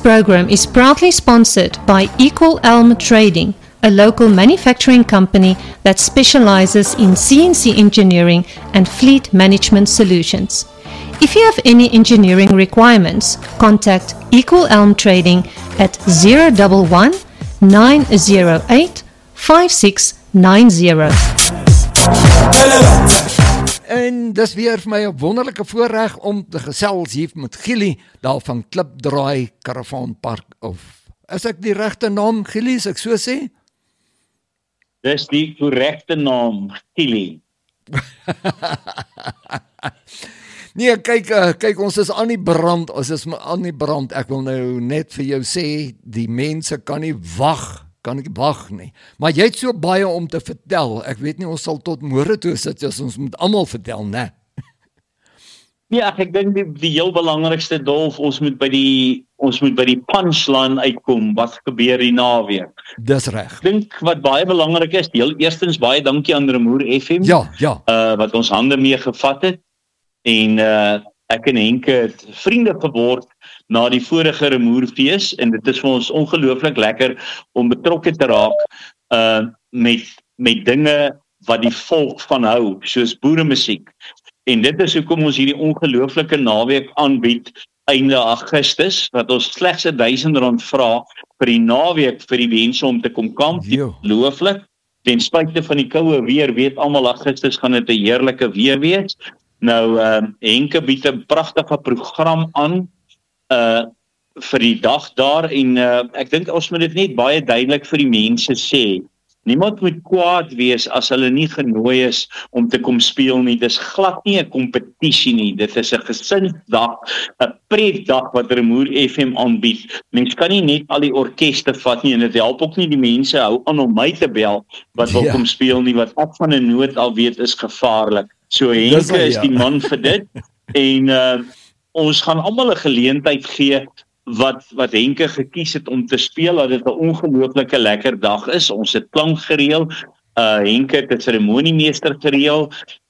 program is proudly sponsored by Equal Elm Trading, a local manufacturing company that specializes in CNC engineering and fleet management solutions. If you have any engineering requirements, contact Equal Elm Trading at 011 908 5690. En dis weer vir my 'n wonderlike voorreg om te gesels hier met Gili daar van Klipdraai Karavaanpark, of is ek die regte naam, Gili, as ek so sê? Dis die korrekte naam, Gili. Nee, kyk, ons is aan die brand, ek wil nou net vir jou sê, die mense kan nie wag nie, maar jy het so baie om te vertel, ek weet nie, ons sal tot môre toe sit, as ons moet almal vertel, né? Ja, ek dink die heel belangrikste Dolf, ons moet by die punchline uitkom, wat gebeur die naweek. Dis reg. Ek dink wat baie belangrik is, heel eerstens baie dankie aan Remoer FM, wat ons hande mee gevat het, en ek en Henke het vriende geword na die vorige Remoerfees, en dit is vir ons ongelooflik lekker om betrokke te raak met dinge wat die volk van hou, soos boeremusiek. En dit is hoekom ons hierdie ongelooflike naweek aanbied einde Augustus, wat ons slegs R1000 vra vir die naweek vir die mense om te kom kamp. Ongelooflik. Ten spyte van die koue weer, weet almal Augustus gaan dit 'n heerlike weer wees. Nou, Henke bied 'n pragtige program aan vir die dag daar, en ek dink ons moet dit net baie duidelik vir die mense sê. Niemand moet kwaad wees as hulle nie genooi is om te kom speel nie. Dis glad nie 'n kompetisie nie. Dit is 'n gesinsdag, 'n pretdag wat Remoer FM aanbied. Mens kan nie net al die orkeste vat nie, en dit help ook nie die mense hou aan om my te bel wat wil kom speel nie, wat ek van 'n nood al weet is gevaarlik. So Henke is die man vir dit, en ons gaan almal 'n geleentheid gee wat Henke gekies het om te speel, dat dit 'n ongelooflike lekker dag is. Ons het klank gereël, Henke het 'n seremoniemeester gereël.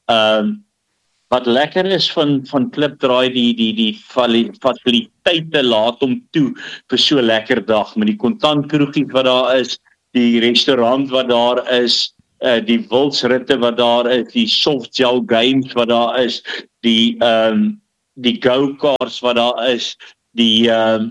Wat lekker is van Klipdraai, die fasiliteite laat hom toe vir so 'n lekker dag, met die kontantkroegie wat daar is, die restaurant wat daar is, die wildsritte wat daar is, die softgel games wat daar is, die go-karts wat daar is, die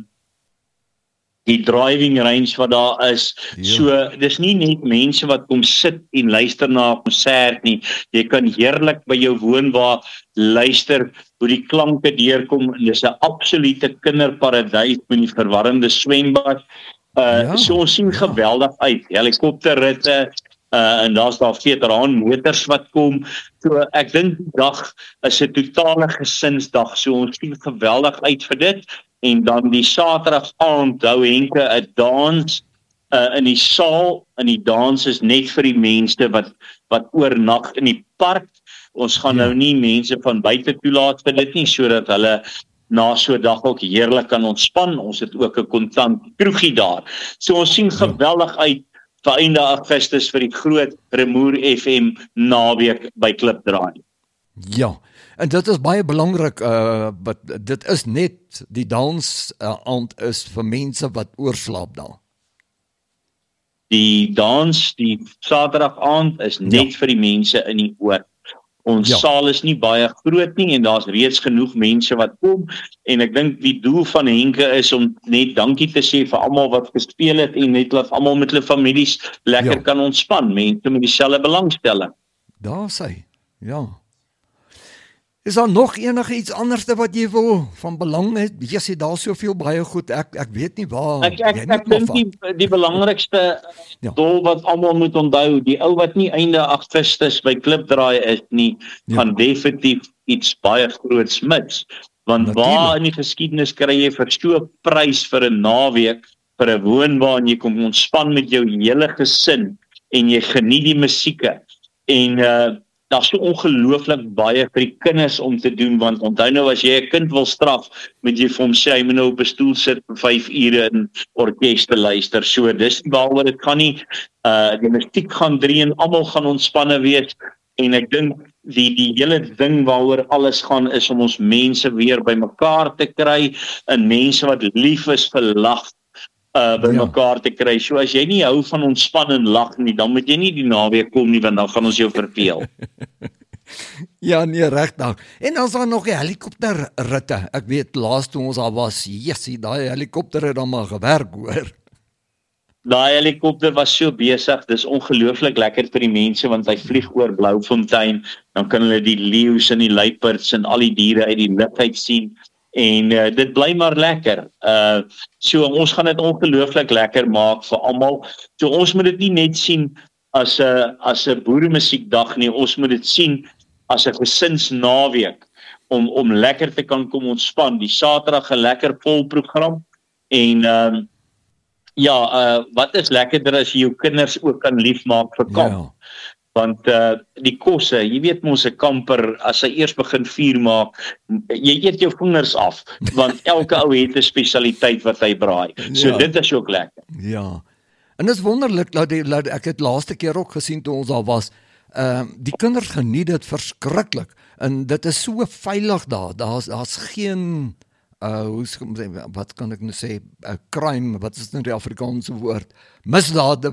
driving range wat daar is. So, dis nie net mense wat kom sit en luister na 'n konsert nie. Jy kan heerlik by jou woonwa luister hoe die klanke deurkom, en dis 'n absolute kinderparadys met die verwarrende swembad. So ons sien geweldig uit, helikopterritte, en daar's daar veteranmotors wat kom. So ek dink die dag is 'n totale gesinsdag, so ons sien geweldig uit vir dit. En dan die Saterdag aand hou Henke 'n dans in die saal, en die dans is net vir die mense wat oornag in die park. Ons gaan nou nie mense van buite toelaat vir dit nie, sodat hulle na so 'n dag ook heerlik kan ontspan. Ons het ook 'n kontant kroegie daar. So ons sien geweldig uit vir einde Augustus vir die groot Remoer FM naweek by Klipdraai. Ja, en dit is baie belangrik, dit is net, die dans aand is vir mense wat oorslaap daar. Die dans, die Saterdag aand is net vir die mense in die oord. Ons saal is nie baie groot nie, en daar's reeds genoeg mense wat kom, en ek dink die doel van Henke is om net dankie te sê vir almal wat gespeel het, en net laat almal met hulle families lekker kan ontspan, mense met dieselfde belangstelling. Daar sê, Is daar nog enige iets anders wat jy wil van belang het? Jy sê daar soveel baie goed, ek weet nie waar. Ek dink die belangrikste doel wat almal moet onthou, die ou wat nie einde Augustus by Klipdraai is nie, gaan definitief iets baie groots mis. Want waar in die geskiedenis kry jy vir so 'n prys vir 'n naweek, vir 'n woonwa, en jy kom ontspan met jou hele gesin, en jy geniet die musieke, en daar's so ongelooflik baie vir die kinders om te doen, want onthou nou, as jy 'n kind wil straf, moet jy vir hom sê, hy moet nou op 'n stoel sit vir 5 ure in orkeste luister. So dis waaroor dit gaan nie, die musiek gaan dreun, almal gaan ontspanne wees, en ek dink die hele ding waaroor alles gaan is om ons mense weer by mekaar te kry, en mense wat lief is vir lag by mekaar te kry. So as jy nie hou van ontspan en lag nie, dan moet jy nie die naweek kom nie, want dan gaan ons jou verveel. Ja, nee, regtig. En dan is daar nog die helikopterritte. Ek weet, laas toe ons daar was, jessie, daai helikopter het dan maar gewerk, hoor. Daai helikopter was so besig, dis ongelooflik lekker vir die mense, want hy vlieg oor Blouvfontein, dan kan hulle die leeu's en die luiperds en al die diere uit die lug uit sien, en dit bly maar lekker. So ons gaan dit ongelooflik lekker maak vir almal. So ons moet dit nie net sien as 'n boeremusiekdag nie, ons moet dit sien as 'n gesinsnaweek, om lekker te kan kom ontspan. Die Saterdag 'n lekker vol program, en wat is lekkerder as jy jou kinders ook kan liefmaak vir kamp? Ja. Want die kosse, jy weet mos 'n kamper, as hy eers begin vuur maak, jy eet jou vingers af, want elke ou het 'n spesialiteit wat hy braai. So dit is ook lekker. Ja. En dit is wonderlik, dat ek het laaste keer ook gesien toe ons daar was, die kinders geniet dit verskriklik, en dit is so veilig daar, daar's geen, wat kan ek nou sê, crime, wat is nou die Afrikaanse woord, misdaad,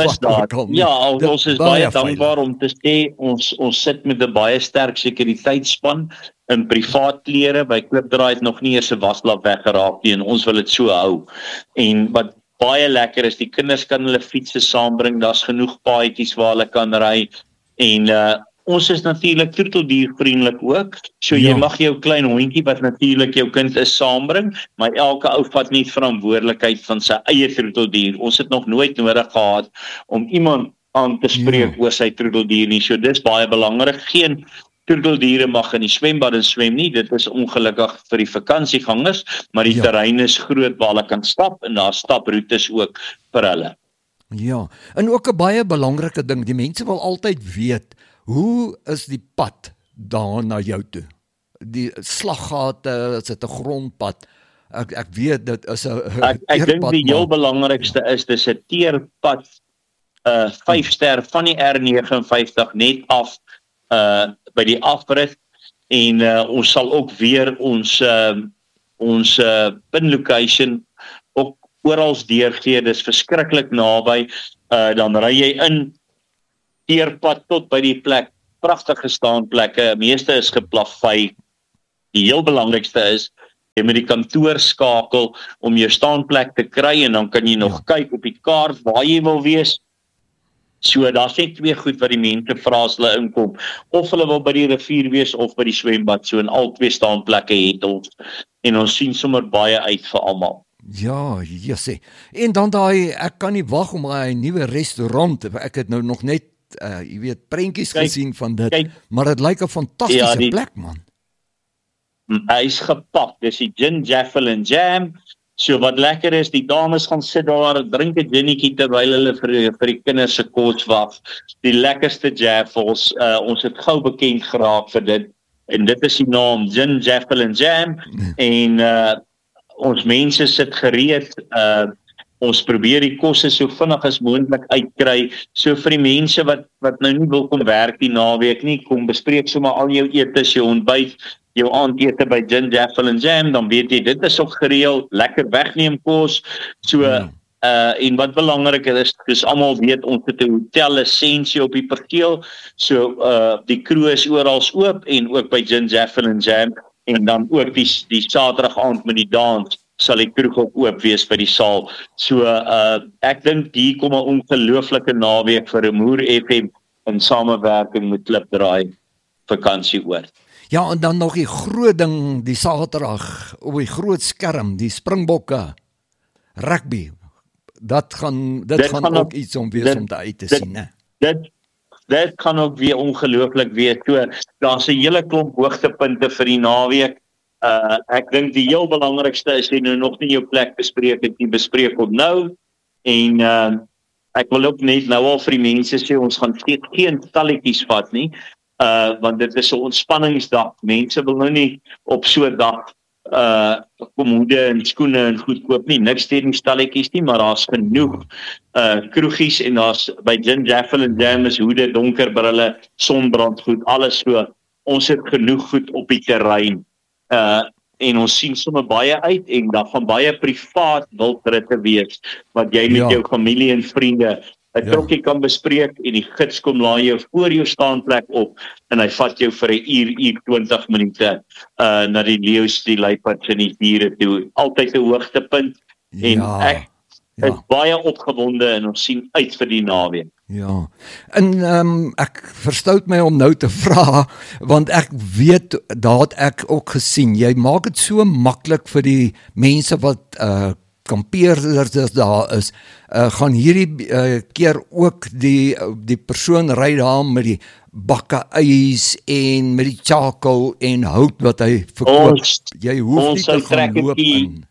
ja, ons is baie dankbaar om te sê, ons sit met 'n baie sterk sekuriteitsspan, in privaat klere, by Klipdraai het nog nie eers 'n wasblad weggeraak nie, en ons wil dit so hou, en wat baie lekker is, die kinders kan hulle fietsse saambring, daar's genoeg paadjies waar hulle kan ry, en ons is natuurlik troeteldiervriendelik ook, so jy mag jou klein hondjie wat natuurlik jou kind is saambring, maar elke ou vat nie verantwoordelikheid van sy eie troeteldier. Ons het nog nooit nodig gehad om iemand aan te spreek oor sy troeteldier nie, so dis baie belangrik. Geen troeteldiere mag in die swembad en swem nie, dit is ongelukkig vir die vakansiegangers, maar die terrein is groot waar hulle kan stap, en daar staproetes ook vir hulle. Ja, en ook 'n baie belangrike ding, die mense wil altyd weet, hoe is die pad daar na jou toe? Die slaggate, is dit 'n grondpad? Ek weet, dit is 'n Ek dink die heel belangrikste is, dis 'n teerpad, 5 ster van die R59 net af, by die afrit, en ons sal ook weer ons pinlocation ook orals deurgee, dis verskriklik naby, dan ry jy in teerpad tot by die plek, pragtige staanplekke, meeste is geplaveid. Die heel belangrikste is, jy moet die kantoor skakel om jou staanplek te kry, en dan kan jy nog kyk op die kaart waar jy wil wees. So daar's net 2 goed wat die mense vra as hulle inkom, of hulle wil by die rivier wees of by die swembad, so in al 2 staanplekke het ons, en ons sien sommer baie uit vir almal. Ja, jessie. En dan daai, ek kan nie wag om 'n nuwe restaurant, ek het nou nog net jy weet, prentjies gesien van dit, maar dit lyk 'n fantastiese plek, man. Hy is gepak, dis die Gin Jaffel and Jam, so wat lekker is, die dames gaan sit daar, drink 'n ginnetjie terwyl hulle vir die kinders se kos wag, die lekkerste jaffels, ons het gou bekend geraak vir dit, en dit is die naam, Gin Jaffel and Jam, en ons mense sit gereed, ons probeer die kosse so vinnig as moontlik uitkry, so vir die mense wat nou nie wil kom werk die naweek nie, kom bespreek sommer al jou etes, jou ontbyt, jou aandete by Gin Jaffel and Jam, dan weet jy, dit is ook gereël, lekker wegneem kos, so, en wat belangrik is, dus almal weet, ons het 'n hotel lisensie op die perseel, so, die kroeg is oral oop, en ook by Gin Jaffel and Jam, en dan ook die Saterdag aand met die dans, sal die kroeg ook oop wees by die saal. So, ek dink hier kom 'n ongelooflike naweek vir Rumoer FM in samewerking met Klipdraai vakansieoord. Ja, en dan nog die groot ding, die Saterdag, op die groot skerm, die Springbokke, rugby. Dit gaan ook iets om wees om uit te sien, né? Dit kan ook weer ongelooflik wees. So, daar's 'n hele klomp hoogtepunte vir die naweek. Ek dink die heel belangrikste is jy nou nog nie jou plek bespreek het nie, bespreek hom nou, en ek wil ook net nou al vir die mense sê, ons gaan geen stalletjies vat nie, want dit is 'n ontspanningsdag, mense wil nou nie op so 'n dag komode en skoene en goed koop nie. Niks teen die stalletjies nie, maar daar's genoeg kroegies en daar's by Gin Jaffel en Jam is hoede, donker brille, sonbrand goed, alles so. Ons het genoeg goed op die terrein. En ons sien sommer baie uit en daar gaan baie privaat wildritte wees wat jy met jou familie en vriende 'n trokkie kan bespreek en die gids kom laai jou voor jou staanplek op en hy vat jou vir 'n uur 20 minute na die leeu's, die luiperds en die diere toe. Altyd 'n hoogtepunt en ek is baie opgewonde en ons sien uit vir die naweek. Ja, en ek verstout my om nou te vra, want ek weet, daar het ek ook gesien, jy maak het so maklik vir die mense wat kampeerders daar is, gaan hierdie keer ook die persoon ry daar met die bakke ys en met die charcoal en hout wat hy verkoop. Jy hoef nie te gaan loop in.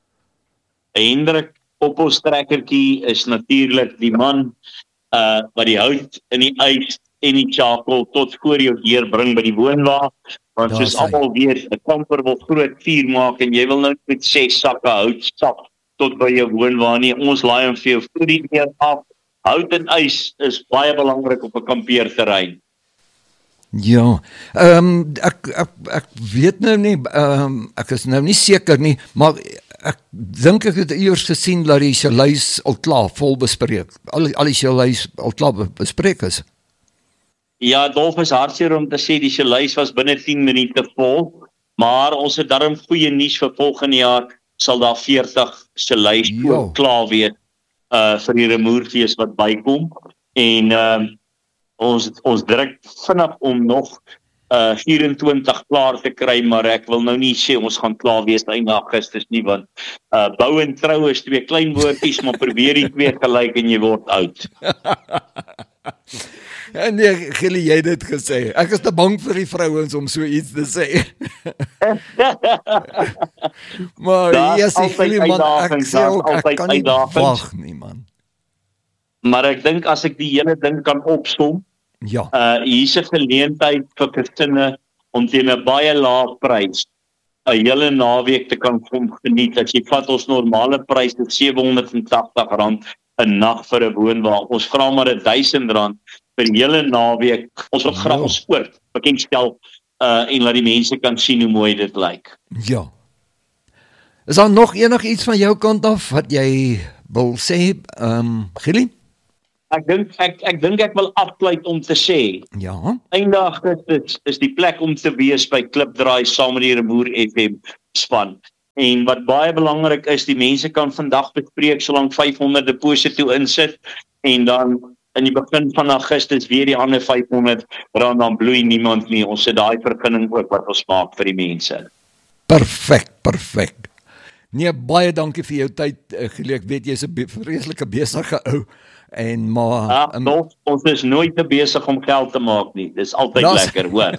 Hendrik op ons trekkertjie is natuurlik die man wat die hout in die ys en die charcoal tot voor jou deur bring by die woonwa, want soos almal weet, 'n kamper wil groot vuur maak en jy wil nou met 6 sakke hout stap tot by jou woonwa nie. Ons laai hom vir jou voor die deur af. Hout en ys is baie belangrik op 'n kampeerterrein. Ja, ek weet nou nie, ek is nou nie seker nie, maar ek dink ek het eers gesien dat die chaluis al klaar vol bespreek. Al die chaluis al klaar bespreek is. Ja, Dolf is hartseer om te sê die chaluis was binne 10 minute vol, maar ons het daarom goeie nuus vir volgende jaar, sal daar 40 chaluis klaar wees vir die remoerfees wat bykom. En ons druk vinnig om nog 24 klaar te kry, maar ek wil nou nie sê ons gaan klaar wees einde Augustus nie, want bou en trou is 2 klein woordjies, maar probeer die 2 gelyk en jy word oud. Nee, Gilly, jy het dit gesê. Ek is te bang vir die vrouens om so iets te sê. Maar Gilly, man, ek sê ook, ek kan nie wag nie, man. Maar ek dink as ek die hele ding kan opsom, hier's 'n geleentheid vir gesinne om teen 'n baie lae prys 'n hele naweek te kan kom geniet. As jy vat ons normale prys is R780 'n nag vir 'n woonwa. Ons vra maar R1000 vir die hele naweek. Ons wil graag ons sport bekendstel en laat die mense kan sien hoe mooi dit lyk. Ja. Is daar nog enigiets van jou kant af wat jy wil sê, Gilly? Ek dink ek wil afsluit om te sê. Ja. Einde Augustus is die plek om te wees by Klipdraai saam met die Remoer FM span. En wat baie belangrik is, die mense kan vandag bespreek solank 500 deposito toe insit en dan in die begin van Augustus weer die ander R500, dan bloei niemand nie. Ons het daai vergunning ook wat ons maak vir die mense. Perfek. Nee, baie dankie vir jou tyd, Gilly. Ek weet jy's 'n vreeslike besige ou. En maar ons is nooit te besig om geld te maak nie. Dis altyd lekker, hoor.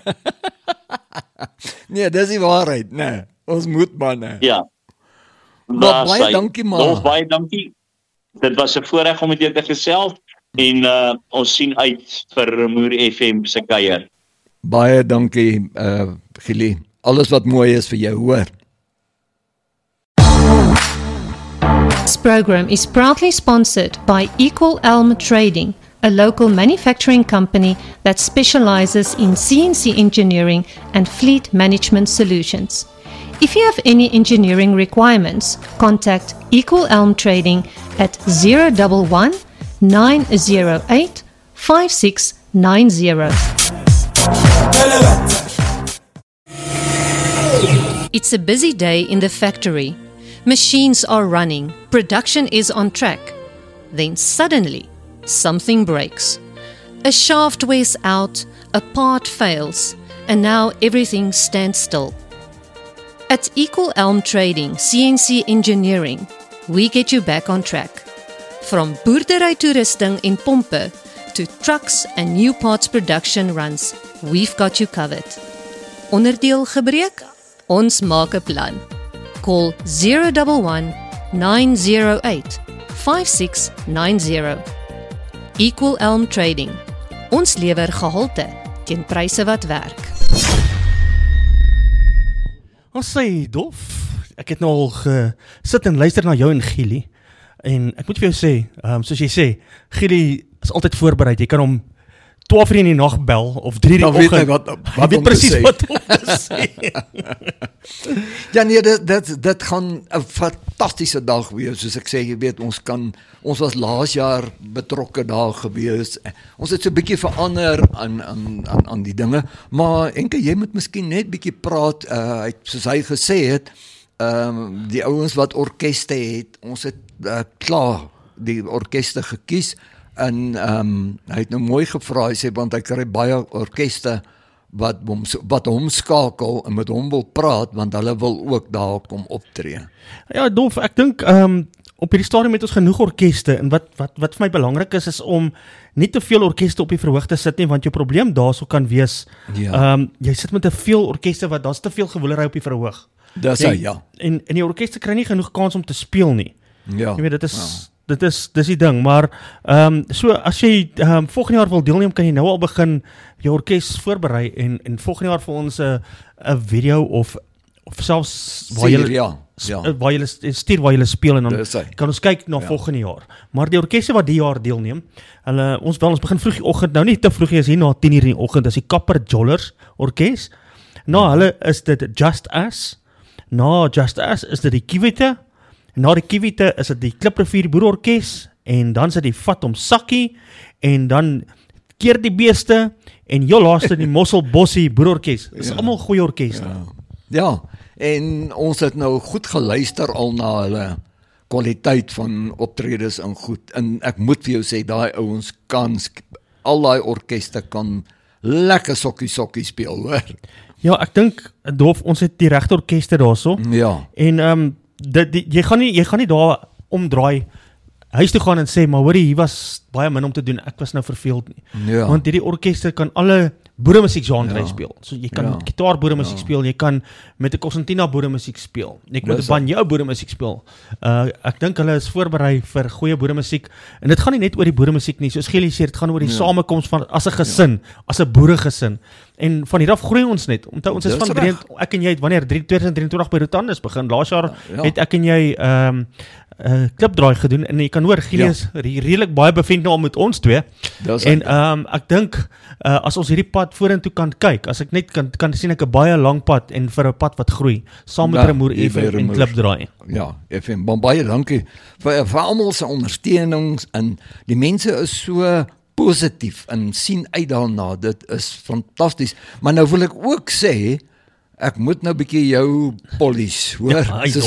Nee, dis die waarheid, nee. Ons moet maar, nee. Ja. Maar baie dankie, man. Baie dankie. Dit was 'n voorreg om met jou te gesels en ons sien uit vir Remoer FM se kuier. Baie dankie, Gilly. Alles wat mooi is vir jou, hoor. This program is proudly sponsored by Equal Elm Trading, a local manufacturing company that specializes in CNC engineering and fleet management solutions. If you have any engineering requirements, contact Equal Elm Trading at 011 908 5690. It's a busy day in the factory. Machines are running, production is on track. Then suddenly, something breaks. A shaft wears out, a part fails, and now everything stands still. At Equal Elm Trading, CNC Engineering, we get you back on track. From boerdery toerusting en pompe to trucks and new parts production runs, we've got you covered. Onderdeel gebreek? Ons maak 'n plan. Call 011 908 5690. Equal Elm Trading. Ons lewer gehalte teen pryse wat werk. Ons sê Dolf ek het nou al gesit en luister na jou en Gielie, en ek moet vir jou sê, soos jy sê, Gielie is altyd voorbereid, jy kan hom 12 uur in die nag bel, of 3 uur die oggend, wat weet precies wat om te sê. Ja nee, dit gaan 'n fantastiese dag wees, soos ek sê, jy weet, ons was laas jaar betrokke daar gewees, ons het so 'n bietjie verander aan die dinge, maar Enke, jy moet miskien net bietjie praat, soos hy gesê het, die ouens wat orkeste het, ons het klaar die orkeste gekies, en hy het nou mooi gevra, hy sê, want hy kry baie orkeste wat hom skakel en met hom wil praat, want hulle wil ook daar kom optree. Ja, Dolf, ek dink op hierdie stadium het ons genoeg orkeste, en wat vir my belangrik is om nie te veel orkeste op die verhoog te sit nie, want jou probleem daarso kan wees, jy sit met te veel orkeste, daar's te veel gewoelery op die verhoog. Dis hy, ja. En die orkeste kry nie genoeg kans om te speel nie. Ja. Jy weet, dis die ding, maar so as jy volgende jaar wil deelneem, kan jy nou al begin jou orkes voorberei en volgende jaar vir ons 'n video of selfs waar jy stuur waar jy speel, en dan kan ons kyk na volgende jaar. Maar die orkeste wat die jaar deelneem, ons begin vroeg die oggend, nou nie te vroeg is hier na 10 uur in die oggend, is die Kapper Jollers orkes. Na hulle is dit Just Us, na Just Us is dit die Kiwite, na die Kiwite is dit die Kliprivier Boerorkes, en dan is dit die Vat om Sakkie, en dan Keer die Beeste, en heel laaste die Mosselbossie Boerorkes. Dis allemaal goeie orkeste. Ja, en ons het nou goed geluister al na hulle kwaliteit van optredes en goed, en ek moet vir jou sê, daai ouens al daai orkeste kan lekker sokkie speel, hoor. Ja, ek dink, Dolf, ons het die regte orkeste daarso, en jy gaan nie daar omdraai, huis toe gaan en sê, maar hoorie, hier was baie min om te doen, ek was nou verveeld nie. Want hierdie orkeste kan alle boeremusiek genre speel. So jy kan gitaar boeremusiek speel, jy kan met 'n Constantina boeremusiek speel, jy kan met 'n banjo boeremusiek speel. Ek dink hulle is voorberei vir goeie boeremusiek, en dit gaan nie net oor die boeremusiek nie, soos Gielie sê, dit gaan oor die samekoms van as 'n gesin, as 'n boeregesin. En van hier af groei ons net. Onthou, ons is van ek en jy het wanneer 2023 by Rotandus begin. Laas jaar het ek en jy klipdraai gedoen, en jy kan hoor, Gielie is redelik baie bevend nou al met ons twee. En ek dink as ons hierdie pad vorentoe kan kyk, as ek net kan sien ek 'n baie lang pad en vir 'n pad wat groei, saam met Remoer FM en klipdraai. Ja, FM, baie dankie vir almal se ondersteuning, en die mense is so positief en sien uit daarna, dit is fantasties. Maar nou wil ek ook sê, ek moet nou 'n bietjie jou polish, hoor.